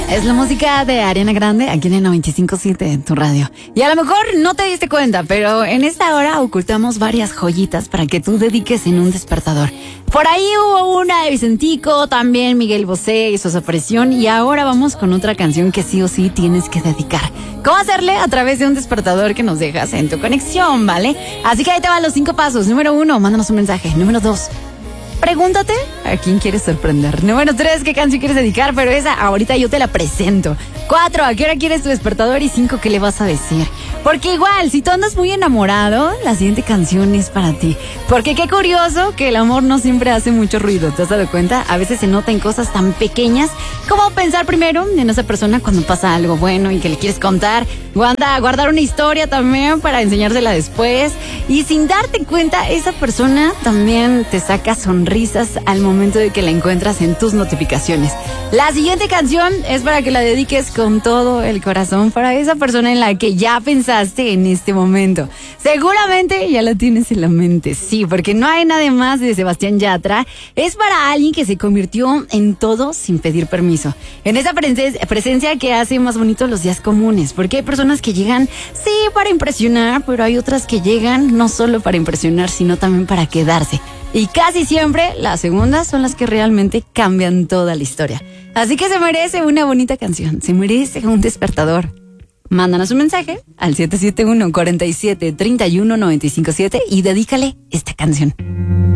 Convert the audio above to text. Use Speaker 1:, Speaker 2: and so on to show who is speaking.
Speaker 1: Es la música de Ariana Grande aquí en el 95.7 en tu radio. Y a lo mejor no te diste cuenta, pero en esta hora ocultamos varias joyitas para que tú dediques en un despertador. Por ahí hubo una de Vicentico, también Miguel Bosé hizo su aparición y ahora vamos con otra canción que sí o sí tienes que dedicar. ¿Cómo hacerle? A través de un despertador que nos dejas en tu conexión, ¿vale? Así que ahí te van los 5 pasos. Número 1, mándanos un mensaje. Número 2, pregúntate a quién quieres sorprender. Número 3, qué canción quieres dedicar, pero esa ahorita yo te la presento. 4, a qué hora quieres tu despertador. Y 5, qué le vas a decir. Porque igual, si tú andas muy enamorado, la siguiente canción es para ti. Porque qué curioso que el amor no siempre hace mucho ruido. ¿Te has dado cuenta? A veces se nota en cosas tan pequeñas como pensar primero en esa persona cuando pasa algo bueno y que le quieres contar. Guardar una historia también para enseñársela después. Y sin darte cuenta, esa persona también te saca sonrisas al momento de que la encuentras en tus notificaciones. La siguiente canción es para que la dediques con todo el corazón para esa persona en la que ya pensaste en este momento. Seguramente ya la tienes en la mente, sí, porque no hay nada más de Sebastián Yatra. Es para alguien que se convirtió en todo sin pedir permiso. En esa presencia que hace más bonitos los días comunes, porque hay personas que llegan, sí, para impresionar, pero hay otras que llegan no solo para impresionar, sino también para quedarse. Y casi siempre las segundas son las que realmente cambian toda la historia. Así que se merece una bonita canción, se merece un despertador. Mándanos un mensaje al 771-47-31-957 y dedícale esta canción.